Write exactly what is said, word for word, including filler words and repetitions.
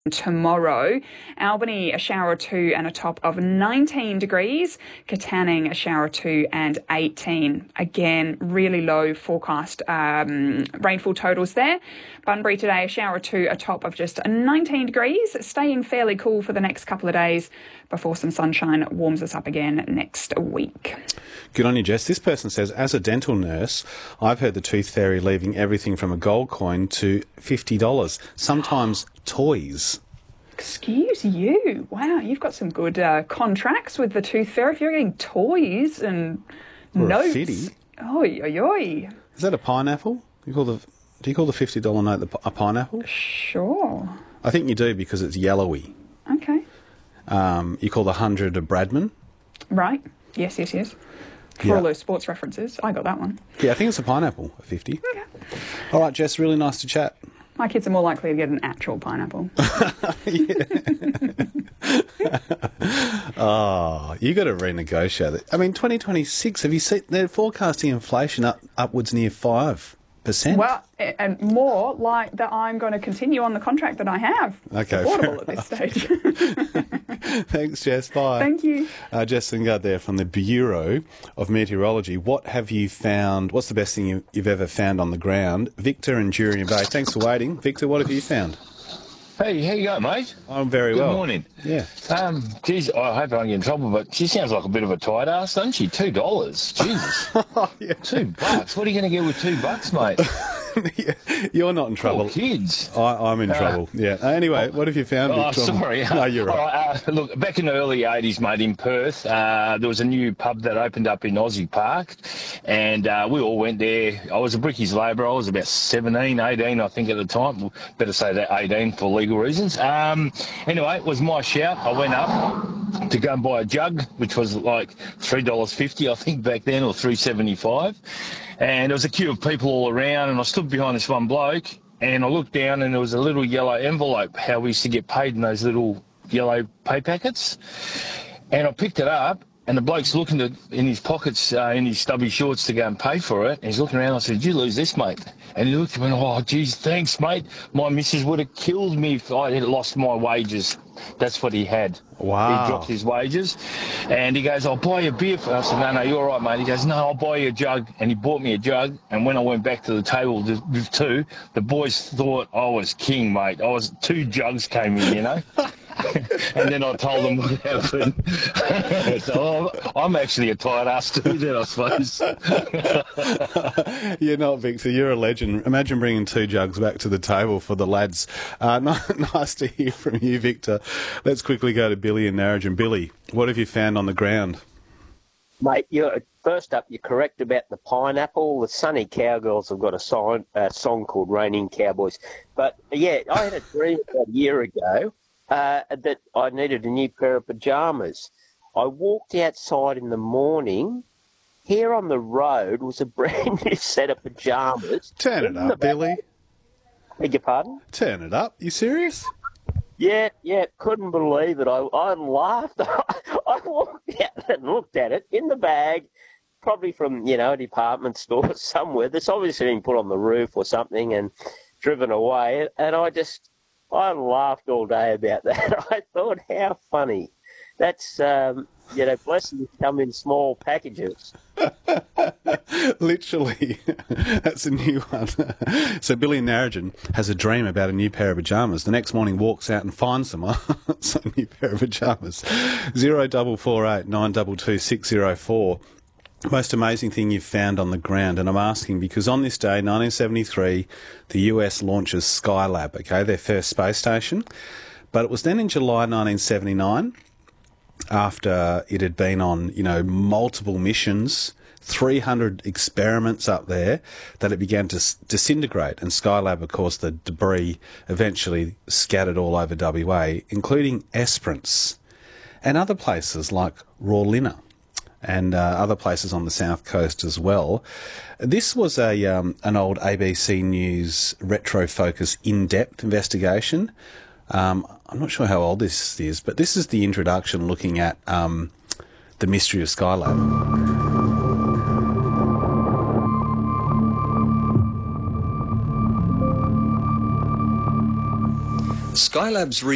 tomorrow. Albany, a shower or two and a top of nineteen degrees. Katanning, a shower or two and eighteen. Again, really low forecast um, rainfall totals there. Bunbury today, a shower or two, a top of just nineteen degrees. Staying fairly cool for the next couple of days before some sunshine warms us up again next week. Good on you, Jess. This person says, as a dental nurse, I've heard the tooth fairy leaving everything from a gold coin to fifty dollars, sometimes toys. Excuse you. Wow, you've got some good uh, contracts with the tooth fairy. If you're getting toys and Or notes. a fitty. Oi, oi, oi. Is that a pineapple? Do you call the, do you call the fifty dollar note the, a pineapple? Sure. I think you do because it's yellowy. Okay. Um, you call the hundred a Bradman? Right. Yes, yes, yes. For Yeah. all those sports references, I got that one. Yeah, I think it's a pineapple, a fifty. Okay. All right, Jess, really nice to chat. My kids are more likely to get an actual pineapple. Oh, you got to renegotiate it. I mean, twenty twenty-six, have you seen, they're forecasting inflation up upwards near five percent. Well, and more like that I'm going to continue on the contract that I have. Okay, It's fair affordable at this stage. Thanks, Jess. Bye. Thank you. Uh, Jess Lingard there from the Bureau of Meteorology. What have you found? What's the best thing you, you've ever found on the ground? Victor in Jurien Bay. Thanks for waiting. Victor, what have you found? Hey, how you going, mate? I'm very Good well. Good morning. Yeah. Um, geez, I hope I don't get in trouble, but she sounds like a bit of a tight ass, doesn't she? Two dollars, Jesus. Oh, yeah. Two bucks. What are you going to get with two bucks, mate? You're not in trouble. Poor kids. I, I'm in Uh, trouble. Yeah. Uh, anyway, what have you found? Oh, Victor? sorry. No, you're right. All right uh, look, back in the early eighties, mate, in Perth, uh, there was a new pub that opened up in Aussie Park, and uh, we all went there. I was a brickies labourer. I was about seventeen, eighteen, I think, at the time. Better say that eighteen for legal reasons. Um, anyway, it was my shout. I went up to go and buy a jug, which was like three dollars fifty, I think, back then, or three dollars seventy-five. And there was a queue of people all around, and I stood behind this one bloke, and I looked down, and there was a little yellow envelope, how we used to get paid in those little yellow pay packets. And I picked it up, and the bloke's looking to, in his pockets, uh, in his stubby shorts to go and pay for it. And he's looking around. I said, "Did you lose this, mate?" And he looked at me and went, "Oh, geez, thanks, mate. My missus would have killed me if I had lost my wages." That's what he had. Wow. He dropped his wages. And he goes, "I'll buy you a beer." For I said, "No, no, you're all right, mate." He goes, "No, I'll buy you a jug." And he bought me a jug. And when I went back to the table with two, the boys thought I was king, mate. I was two jugs came in, you know. And then I told them what happened. So I'm actually a tight ass too then, I suppose. You're not, Victor. You're a legend. Imagine bringing two jugs back to the table for the lads. Uh, nice to hear from you, Victor. Let's quickly go to Billy in Narrogin. Billy, what have you found on the ground? Mate, you're, first up, you're correct about the pineapple. The Sunny Cowgirls have got a song, a song called Raining Cowboys. But, yeah, I had a dream about a year ago uh, that I needed a new pair of pyjamas. I walked outside in the morning. Here on the road was a brand new set of pyjamas. Turn it In up, the- Billy. Beg your pardon? Turn it up. You serious? Yeah, yeah, couldn't believe it. I, I laughed. I walked out and looked at it in the bag, probably from, you know, a department store somewhere. That's obviously been put on the roof or something and driven away. And I just, I laughed all day about that. I thought, how funny. That's, um, you know, blessings come in small packages. Literally. That's a new one. So Billy in Narrogin has a dream about a new pair of pyjamas. The next morning walks out and finds them. It's a new pair of pyjamas. Zero double four eight nine double two six zero four. Most amazing thing you've found on the ground, and I'm asking because on this day, nineteen seventy-three, the U S launches Skylab, okay, their first space station. But it was then in July nineteen seventy-nine, after it had been on, you know, multiple missions, three hundred experiments up there, that it began to s- disintegrate. And Skylab, of course, the debris eventually scattered all over W A, including Esperance and other places like Rawlinna and uh, other places on the south coast as well. This was a um, an old A B C News retro-focus in-depth investigation. Um, I'm not sure how old this is, but this is the introduction looking at um, the mystery of Skylab. Skylab's